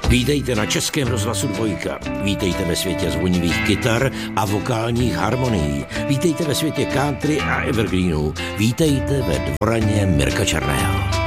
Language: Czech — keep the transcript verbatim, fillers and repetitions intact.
Vítejte na Českém rozhlasu Dvojka. Vítejte ve světě zvonivých kytar a vokálních harmonií. Vítejte ve světě country a evergreenů. Vítejte ve dvoraně Mirka Černého.